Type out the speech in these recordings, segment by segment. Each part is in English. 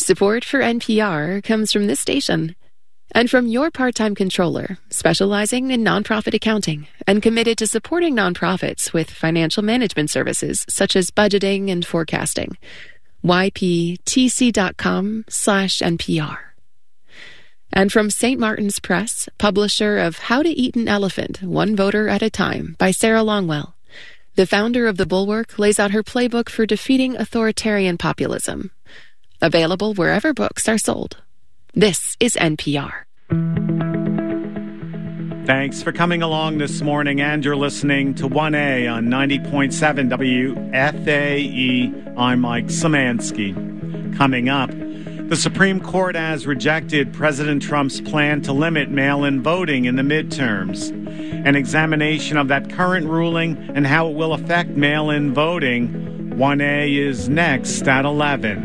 Support for NPR comes from this station and from your part-time controller, specializing in nonprofit accounting and committed to supporting nonprofits with financial management services such as budgeting and forecasting. yptc.com/NPR. And from St. Martin's Press, publisher of How to Eat an Elephant, One Voter at a Time by Sarah Longwell. The founder of The Bulwark lays out her playbook for defeating authoritarian populism. Available wherever books are sold. This is NPR. Thanks for coming along this morning, and you're listening to 1A on 90.7 WFAE. I'm Mike Szymanski. Coming up, the Supreme Court has rejected President Trump's plan to limit mail-in voting in the midterms. An examination of that current ruling and how it will affect mail-in voting. 1A is next at 11.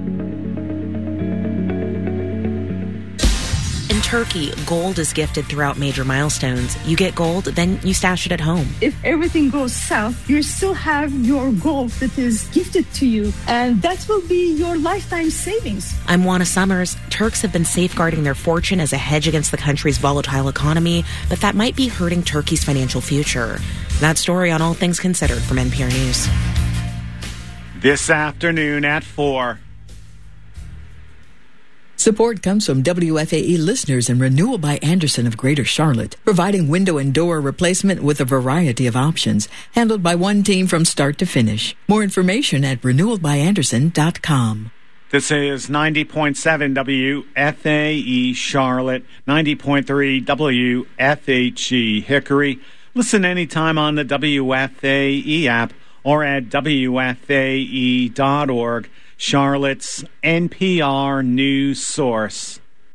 In Turkey, gold is gifted throughout major milestones. You get gold, then you stash it at home. If everything goes south, you still have your gold that is gifted to you, and that will be your lifetime savings. I'm Juana Summers. Turks have been safeguarding their fortune as a hedge against the country's volatile economy, but that might be hurting Turkey's financial future. That story on All Things Considered from NPR News. This afternoon at 4. Support comes from WFAE listeners and Renewal by Andersen of Greater Charlotte, providing window and door replacement with a variety of options, handled by one team from start to finish. More information at renewalbyandersen.com. This is 90.7 WFAE Charlotte, 90.3 WFHE Hickory. Listen anytime on the WFAE app or at WFAE.org. Charlotte's NPR news source.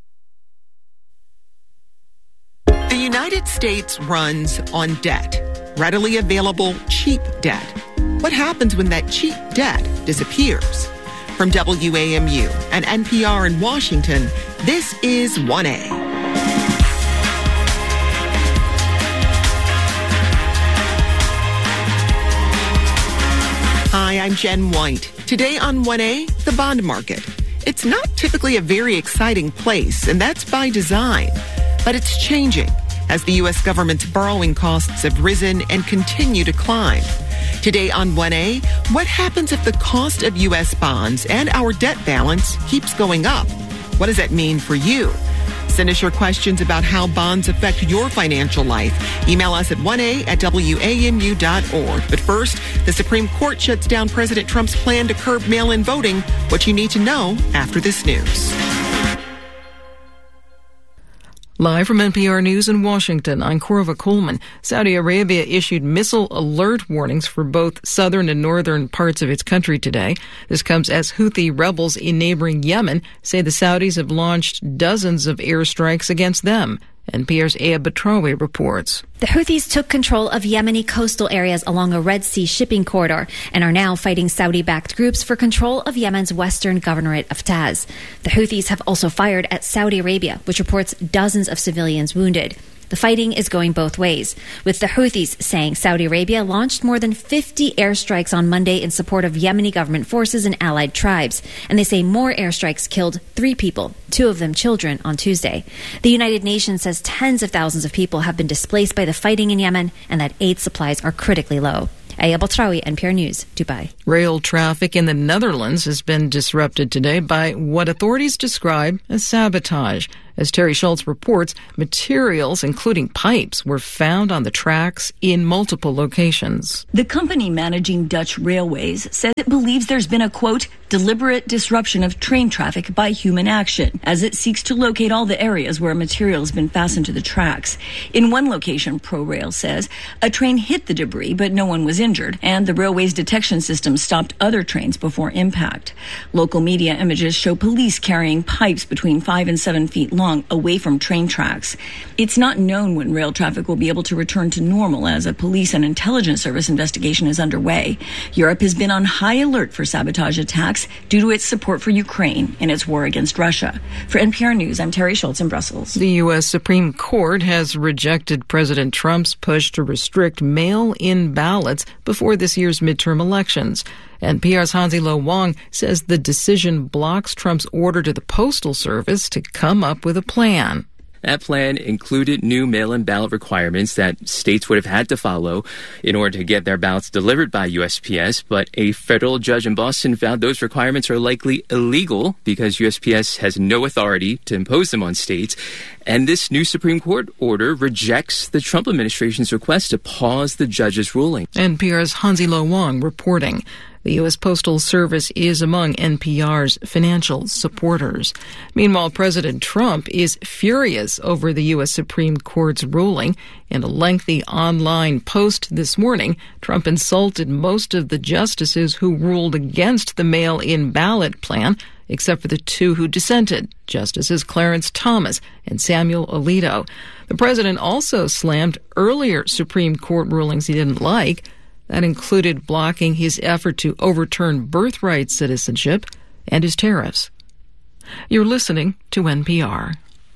The United States runs on debt, readily available, cheap debt. What happens when that cheap debt disappears? From WAMU and NPR in Washington, this is 1A. Hi, I'm Jen White. Today on 1A, the bond market. It's not typically a very exciting place, and that's by design. But it's changing as the U.S. government's borrowing costs have risen and continue to climb. Today on 1A, what happens if the cost of U.S. bonds and our debt balance keeps going up? What does that mean for you? Send us your questions about how bonds affect your financial life. Email us at 1a@wamu.org. But first, the Supreme Court shuts down President Trump's plan to curb mail-in voting. What you need to know after this news. Live from NPR News in Washington, I'm Corva Coleman. Saudi Arabia issued missile alert warnings for both southern and northern parts of its country today. This comes as Houthi rebels in neighboring Yemen say the Saudis have launched dozens of airstrikes against them. NPR's Aya Batrawi reports. The Houthis took control of Yemeni coastal areas along a Red Sea shipping corridor and are now fighting Saudi-backed groups for control of Yemen's western governorate of Taz. The Houthis have also fired at Saudi Arabia, which reports dozens of civilians wounded. The fighting is going both ways, with the Houthis saying Saudi Arabia launched more than 50 airstrikes on Monday in support of Yemeni government forces and allied tribes. And they say more airstrikes killed 3 people, 2 of them children, on Tuesday. The United Nations says tens of thousands of people have been displaced by the fighting in Yemen and that aid supplies are critically low. Aya Batrawi, NPR News, Dubai. Rail traffic in the Netherlands has been disrupted today by what authorities describe as sabotage. As Terry Schultz reports, materials, including pipes, were found on the tracks in multiple locations. The company managing Dutch Railways says it believes there's been a, quote, deliberate disruption of train traffic by human action, as it seeks to locate all the areas where material has been fastened to the tracks. In one location, ProRail says, a train hit the debris, but no one was injured, and the railway's detection system stopped other trains before impact. Local media images show police carrying pipes between 5 and 7 feet long away from train tracks. It's not known when rail traffic will be able to return to normal, as a police and intelligence service investigation is underway. Europe has been on high alert for sabotage attacks due to its support for Ukraine in its war against Russia. For NPR News, I'm Terry Schultz in Brussels. The U.S. Supreme Court has rejected President Trump's push to restrict mail-in ballots before this year's midterm elections. NPR's Hansi Lo Wang says the decision blocks Trump's order to the Postal Service to come up with a plan. That plan included new mail-in ballot requirements that states would have had to follow in order to get their ballots delivered by USPS, but a federal judge in Boston found those requirements are likely illegal because USPS has no authority to impose them on states. And this new Supreme Court order rejects the Trump administration's request to pause the judge's ruling. NPR's Hansi Lo Wang reporting. The U.S. Postal Service is among NPR's financial supporters. Meanwhile, President Trump is furious over the U.S. Supreme Court's ruling. In a lengthy online post this morning, Trump insulted most of the justices who ruled against the mail-in ballot plan, except for the two who dissented, Justices Clarence Thomas and Samuel Alito. The president also slammed earlier Supreme Court rulings he didn't like. That included blocking his effort to overturn birthright citizenship and his tariffs. You're listening to NPR.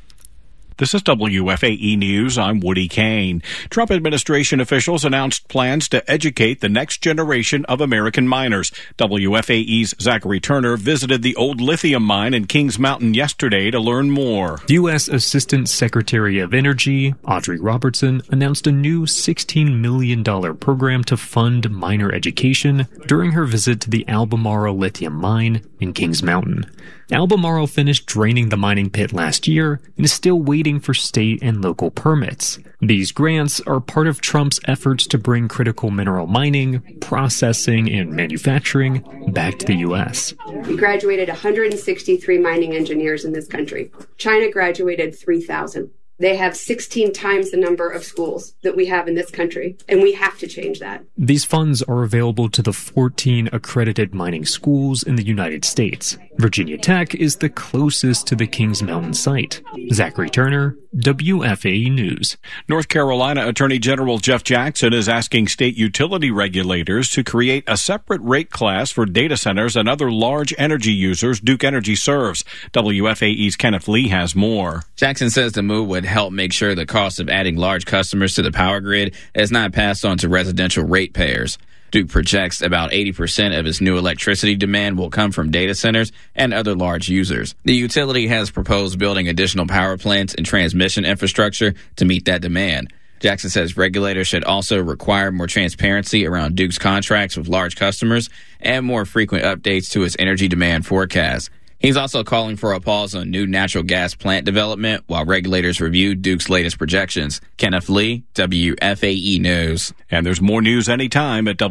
This is WFAE News. I'm Woody Kane. Trump administration officials announced plans to educate the next generation of American miners. WFAE's Zachary Turner visited the old lithium mine in Kings Mountain yesterday to learn more. U.S. Assistant Secretary of Energy Audrey Robertson announced a new $16 million program to fund miner education during her visit to the Albemarle lithium mine in Kings Mountain. Albemarle finished draining the mining pit last year and is still waiting for state and local permits. These grants are part of Trump's efforts to bring critical mineral mining, processing, and manufacturing back to the U.S. We graduated 163 mining engineers in this country. China graduated 3,000. They have 16 times the number of schools that we have in this country, and we have to change that. These funds are available to the 14 accredited mining schools in the United States. Virginia Tech is the closest to the Kings Mountain site. Zachary Turner, WFAE News. North Carolina Attorney General Jeff Jackson is asking state utility regulators to create a separate rate class for data centers and other large energy users Duke Energy serves. WFAE's Kenneth Lee has more. Jackson says the move would help make sure the cost of adding large customers to the power grid is not passed on to residential ratepayers. Duke projects about 80% of its new electricity demand will come from data centers and other large users. The utility has proposed building additional power plants and transmission infrastructure to meet that demand. Jackson says regulators should also require more transparency around Duke's contracts with large customers and more frequent updates to its energy demand forecast. He's also calling for a pause on new natural gas plant development while regulators review Duke's latest projections. Kenneth Lee, WFAE News. And there's more news anytime at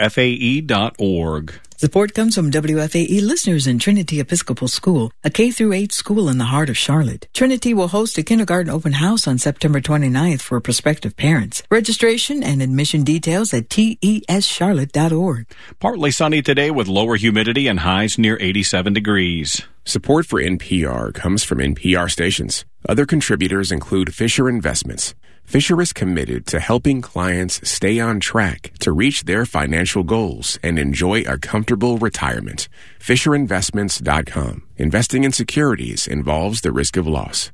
WFAE.org. Support comes from WFAE listeners in Trinity Episcopal School, a K-8 school in the heart of Charlotte. Trinity will host a kindergarten open house on September 29th for prospective parents. Registration and admission details at tescharlotte.org. Partly sunny today with lower humidity and highs near 87 degrees. Support for NPR comes from NPR stations. Other contributors include Fisher Investments. Fisher is committed to helping clients stay on track to reach their financial goals and enjoy a comfortable retirement. FisherInvestments.com. Investing in securities involves the risk of loss.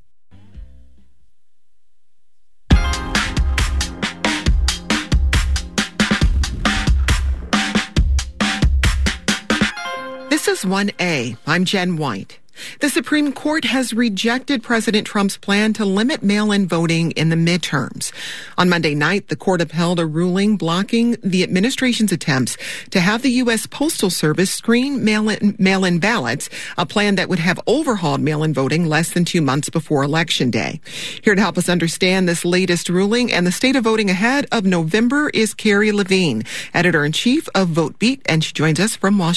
This is 1A. I'm Jen White. The Supreme Court has rejected President Trump's plan to limit mail-in voting in the midterms. On Monday night, the court upheld a ruling blocking the administration's attempts to have the U.S. Postal Service screen mail-in ballots, a plan that would have overhauled mail-in voting less than 2 months before Election Day. Here to help us understand this latest ruling and the state of voting ahead of November is Carrie Levine, editor-in-chief of VoteBeat, and she joins us from Washington.